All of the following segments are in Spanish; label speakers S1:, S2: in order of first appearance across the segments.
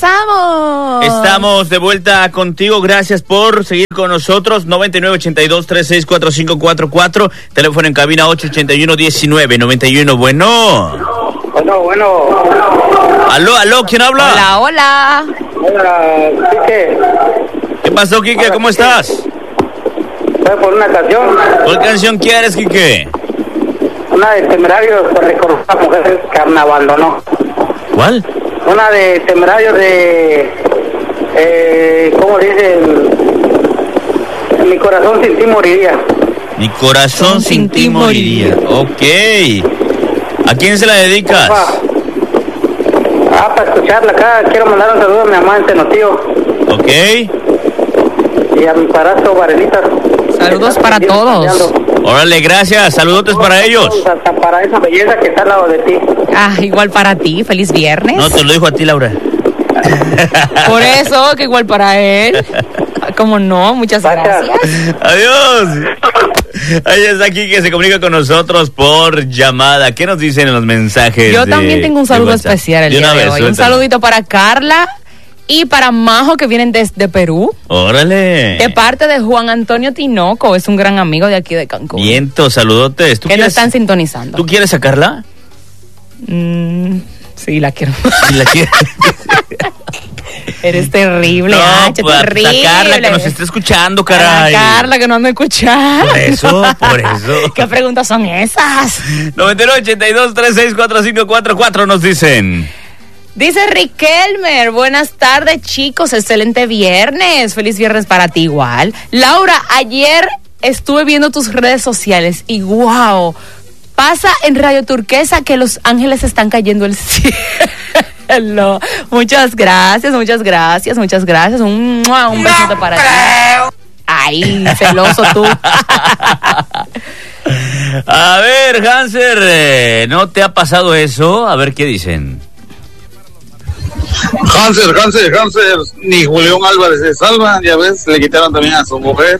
S1: regresamos.
S2: Estamos de vuelta contigo. Gracias por seguir con nosotros. 9982-364544. Teléfono en cabina 881-1991. Bueno.
S3: Bueno.
S2: Aló, ¿quién habla?
S1: Hola.
S3: Hola, Quique.
S2: ¿Qué pasó, Quique? ¿Cómo estás?
S3: Voy por una canción.
S2: ¿Cuál canción quieres, Quique?
S3: Una de Temerarios que recordó a la mujer que me abandonó.
S2: ¿Cuál?
S3: Una de Temerarios de... ¿cómo dicen? Mi corazón sin ti moriría.
S2: Mi corazón sin ti moriría. Ok. ¿A quién se la dedicas?
S3: Para escucharla acá. Quiero mandar un saludo a mi mamá en Tenotío.
S2: Ok.
S3: Y a mi padrastro Varelita.
S1: Saludos para todos.
S2: Órale, gracias. Saludotes para ellos.
S3: Hasta para esa belleza que está al lado de ti.
S1: Igual para ti. Feliz viernes.
S2: No, te lo dijo a ti, Laura.
S1: Por eso, que igual para él. ¿Cómo no? Muchas gracias.
S2: Adiós. Ahí está aquí que se comunica con nosotros por llamada. ¿Qué nos dicen en los mensajes?
S1: Yo también tengo un saludo especial el día de hoy. Un saludito para Carla y para Majo, que vienen desde Perú.
S2: Órale.
S1: De parte de Juan Antonio Tinoco, es un gran amigo de aquí de Cancún.
S2: Viento, saludotes.
S1: Que nos están sintonizando.
S2: ¿Tú quieres sacarla?
S1: Sí, la quiero.
S2: ¿Sí la quieres?
S1: Eres terrible, terrible.
S2: Carla, que nos está escuchando, caray.
S1: Carla, que no me escucha.
S2: Por eso.
S1: ¿Qué preguntas son esas?
S2: 9982-364544 nos dicen.
S1: Dice Riquelmer, buenas tardes, chicos, excelente viernes. Feliz viernes para ti igual. Laura, ayer estuve viendo tus redes sociales y wow, pasa en Radio Turquesa que los ángeles están cayendo el cielo. Muchas gracias. Un besito para ti. Ay, celoso tú.
S2: A ver, Hanser, ¿no te ha pasado eso? A ver qué dicen.
S4: Hanser, ni Julián Álvarez se salva, ya ves, le quitaron también a su mujer,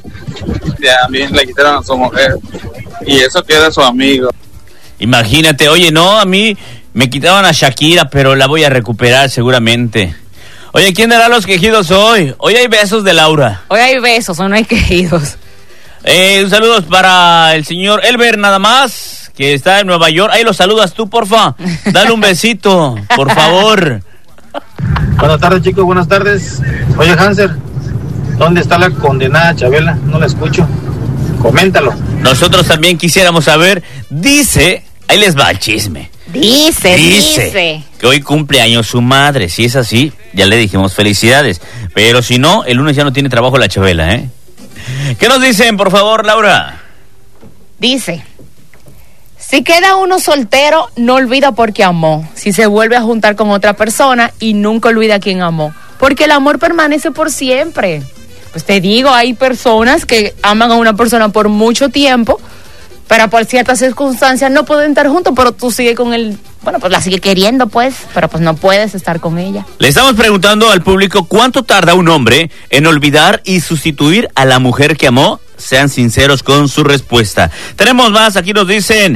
S4: y eso queda su amigo.
S2: Imagínate, oye, no, a mí me quitaban a Shakira, pero la voy a recuperar seguramente. Oye, ¿quién dará los quejidos hoy? Hoy hay besos de Laura.
S1: Hoy hay besos, o no hay quejidos.
S2: Un saludo para el señor Elber nada más, que está en Nueva York. Ahí lo saludas tú, porfa. Dale un besito, por favor.
S5: Buenas tardes, chicos, buenas tardes. Oye, Hanser, ¿dónde está la condenada Chabela? No la escucho. Coméntalo.
S2: Nosotros también quisiéramos saber. Dice, ahí les va el chisme. Dice que hoy cumple años su madre. Si es así, ya le dijimos felicidades. Pero si no, el lunes ya no tiene trabajo la Chabela, ¿eh? ¿Qué nos dicen, por favor, Laura?
S1: Dice, si queda uno soltero, no olvida porque amó. Si se vuelve a juntar con otra persona y nunca olvida a quien amó. Porque el amor permanece por siempre. Pues te digo, hay personas que aman a una persona por mucho tiempo, pero por ciertas circunstancias no pueden estar juntos, pero tú sigues con él. Bueno, pues la sigue queriendo, pues, pero pues no puedes estar con ella.
S2: Le estamos preguntando al público cuánto tarda un hombre en olvidar y sustituir a la mujer que amó. Sean sinceros con su respuesta. Tenemos más, aquí nos dicen,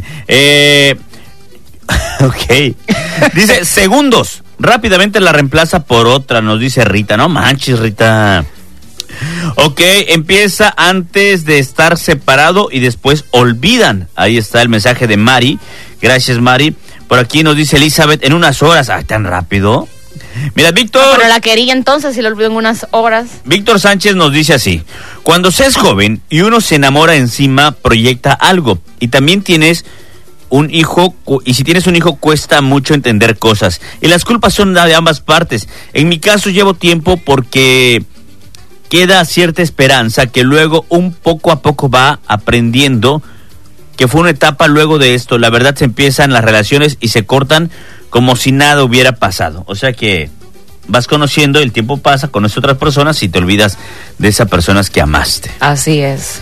S2: ok, dice segundos, rápidamente la reemplaza por otra, nos dice Rita. No manches, Rita. Ok, empieza antes de estar separado y después olvidan. Ahí está el mensaje de Mari. Gracias, Mari. Por aquí nos dice Elizabeth, en unas horas. Ay, tan rápido. Mira, Víctor.
S1: No, pero la quería entonces y lo olvidó en unas horas.
S2: Víctor Sánchez nos dice así: cuando se es joven y uno se enamora encima, proyecta algo. Y también tienes un hijo, y si tienes un hijo cuesta mucho entender cosas. Y las culpas son de ambas partes. En mi caso llevo tiempo porque queda cierta esperanza que luego un poco a poco va aprendiendo que fue una etapa luego de esto. La verdad, se empiezan las relaciones y se cortan como si nada hubiera pasado. O sea que vas conociendo, el tiempo pasa, conoces otras personas y te olvidas de esas personas que amaste.
S1: Así es.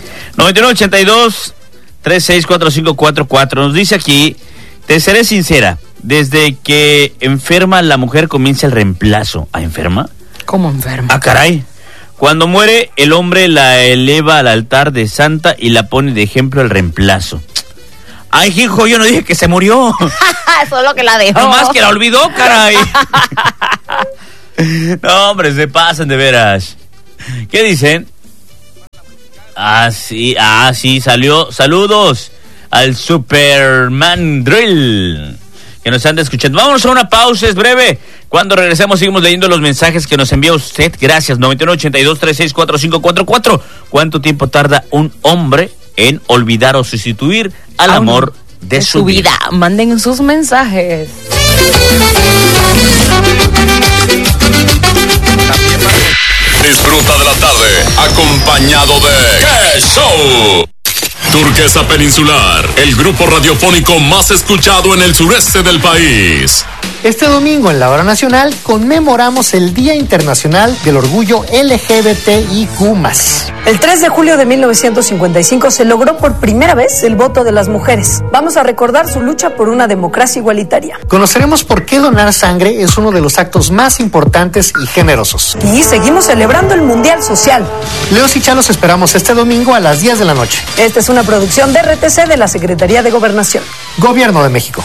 S2: 9982-364544 nos dice aquí: te seré sincera, desde que enferma la mujer comienza el reemplazo. ¿A enferma?
S1: ¿Cómo enferma?
S2: Ah, caray. Cuando muere, el hombre la eleva al altar de santa y la pone de ejemplo el reemplazo. Ay, hijo, yo no dije que se murió.
S1: Eso es lo que la dejó.
S2: No más que la olvidó, caray. No, hombre, se pasan de veras. ¿Qué dicen? Sí, salió. Saludos al Superman Drill que nos anda escuchando. Vámonos a una pausa, es breve. Cuando regresemos seguimos leyendo los mensajes que nos envía usted. Gracias. 9982364544. ¿Cuánto tiempo tarda un hombre en olvidar o sustituir al amor de su vida?
S1: Manden sus mensajes.
S6: Disfruta de la tarde acompañado de ¡Qué Show! Turquesa Peninsular, el grupo radiofónico más escuchado en el sureste del país.
S7: Este domingo en la Hora Nacional conmemoramos el Día Internacional del Orgullo LGBTIQ+.
S8: El 3 de julio de 1955 se logró por primera vez el voto de las mujeres. Vamos a recordar su lucha por una democracia igualitaria.
S7: Conoceremos por qué donar sangre es uno de los actos más importantes y generosos.
S8: Y seguimos celebrando el Mundial Social.
S7: Leos y Chalos esperamos este domingo a las 10 de la noche.
S8: Esta es una producción de RTC de la Secretaría de Gobernación.
S7: Gobierno de México.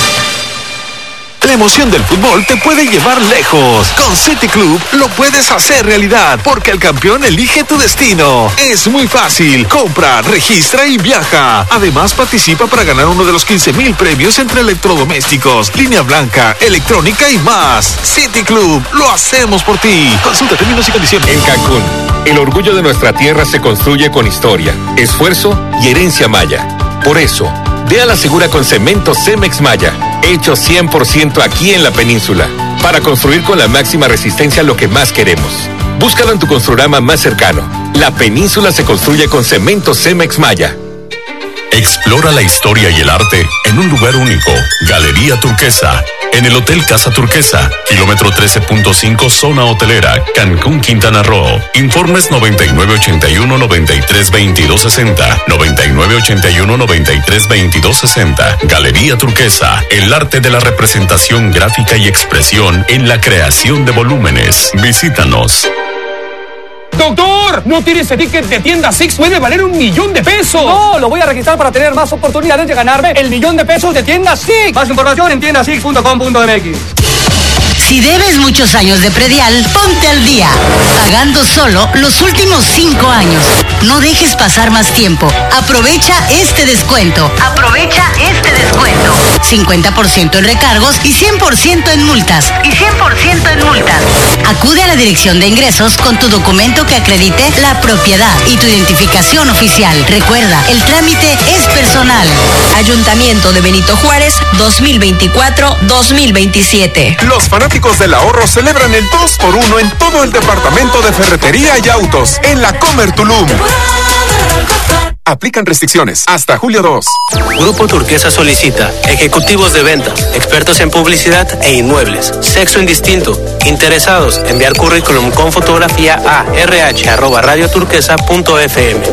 S9: La emoción del fútbol te puede llevar lejos. Con City Club lo puedes hacer realidad, porque el campeón elige tu destino. Es muy fácil. Compra, registra y viaja. Además, participa para ganar uno de los 15,000 premios entre electrodomésticos, línea blanca, electrónica y más. City Club, lo hacemos por ti. Consulta términos y condiciones.
S10: En Cancún, el orgullo de nuestra tierra se construye con historia, esfuerzo y herencia maya. Por eso, ve a la segura con cemento Cemex Maya, hecho 100% aquí en la península, para construir con la máxima resistencia lo que más queremos. Búscalo en tu Construrama más cercano. La península se construye con cemento Cemex Maya.
S6: Explora la historia y el arte en un lugar único. Galería Turquesa, en el Hotel Casa Turquesa, kilómetro 13.5, zona hotelera, Cancún, Quintana Roo. Informes 9981-932260, 9981-932260. Galería Turquesa, el arte de la representación gráfica y expresión en la creación de volúmenes. Visítanos.
S11: ¡Doctor! No tiene ese ticket de tienda Six, puede valer $1,000,000. No, lo voy a registrar para tener más oportunidades de ganarme el $1,000,000 de tienda Six. Más información en tiendasix.com.mx.
S12: Si debes muchos años de predial, ponte al día, pagando solo los últimos 5 años. No dejes pasar más tiempo. Aprovecha este descuento. 50% en recargos y 100% en multas. Acude a la Dirección de Ingresos con tu documento que acredite la propiedad y tu identificación oficial. Recuerda, el trámite es personal.
S8: Ayuntamiento de Benito Juárez, 2024-2027.
S9: Los fanáticos del ahorro celebran el 2x1 en todo el departamento de ferretería y autos en la Comer Tulum. Aplican restricciones hasta julio 2.
S13: Grupo Turquesa solicita ejecutivos de ventas, expertos en publicidad e inmuebles, sexo indistinto, interesados, enviar currículum con fotografía a rh@radioturquesa.fm,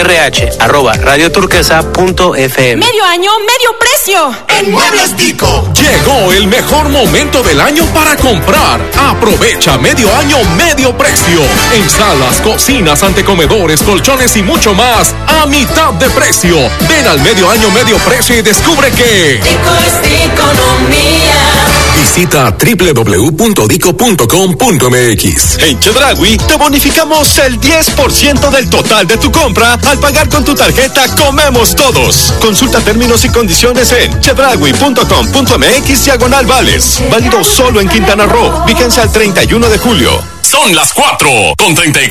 S13: rh@radioturquesa.fm.
S14: Medio año, medio precio.
S6: En Muebles Dico llegó el mejor momento del año para comprar. Aprovecha medio año, medio precio. En salas, cocinas, antecomedores, colchones y mucho más a mitad de precio. Ven al medio año, medio precio y descubre que
S14: Dico es economía.
S6: Visita www.dico.com.mx. En Chedraui te bonificamos el 10% del total de tu compra al pagar con tu tarjeta Comemos Todos. Consulta términos y condiciones en chedraui.com.mx/vales. Válido solo en Quintana Roo. Vigencia al 31 de julio. Son las 4:34.